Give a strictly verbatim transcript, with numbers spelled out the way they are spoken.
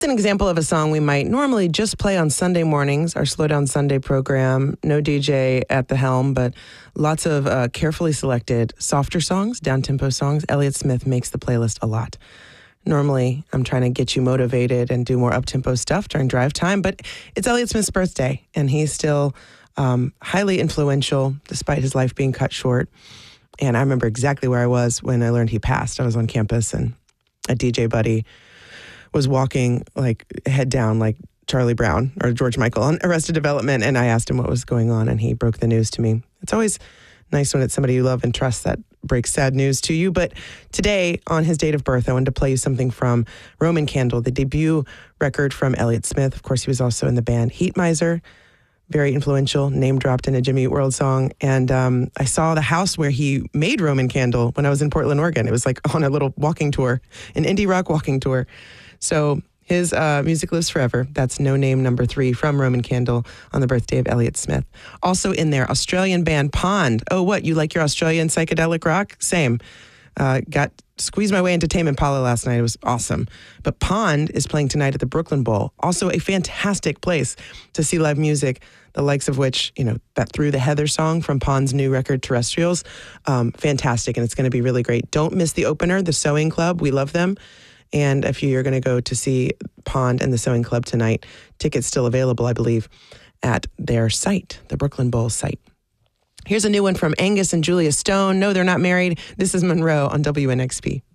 It's an example of a song we might normally just play on Sunday mornings, our Slow Down Sunday program. No D J at the helm, but lots of uh, carefully selected softer songs, down-tempo songs. Elliott Smith makes the playlist a lot. Normally, I'm trying to get you motivated and do more up-tempo stuff during drive time, but it's Elliott Smith's birthday, and he's still um, highly influential despite his life being cut short. And I remember exactly where I was when I learned he passed. I was on campus, and a D J buddy was walking like head down like Charlie Brown or George Michael on Arrested Development, and I asked him what was going on, and he broke the news to me. It's always nice when it's somebody you love and trust that breaks sad news to you. But today, on his date of birth, I wanted to play you something from Roman Candle, the debut record from Elliott Smith. Of course, he was also in the band Heat Miser, very influential, name dropped in a Jimmy Eat World song. And um, I saw the house where he made Roman Candle when I was in Portland, Oregon. It was like on a little walking tour, an indie rock walking tour. So his uh, music lives forever. That's No Name number three from Roman Candle on the birthday of Elliott Smith. Also in there, Australian band Pond. Oh, what? You like your Australian psychedelic rock? Same. Uh, got squeezed my way into Tame Impala last night. It was awesome. But Pond is playing tonight at the Brooklyn Bowl. Also a fantastic place to see live music, the likes of which, you know, that Through the Heather song from Pond's new record, Terrestrials. Um, fantastic, and it's going to be really great. Don't miss the opener, the Sewing Club. We love them. And if you're going to go to see Pond and the Sewing Club tonight, tickets still available, I believe, at their site, the Brooklyn Bowl site. Here's a new one from Angus and Julia Stone. No, they're not married. This is Monroe on W N X P.